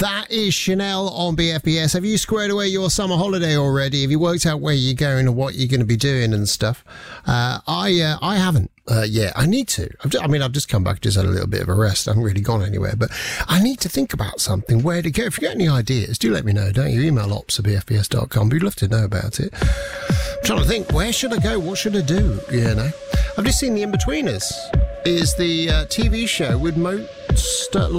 That is Chanel on BFBS. Have you squared away your summer holiday already? Have you worked out where you're going and what you're going to be doing and stuff? I haven't yet. I need to. I've just come back, just had a little bit of a rest. I haven't really gone anywhere, but I need to think about something, where to go. If you get any ideas, do let me know, don't you? Email ops@bfbs.com. We'd love to know about it. I'm trying to think, where should I go? What should I do? You know, I've just seen The Inbetweeners is the TV show with most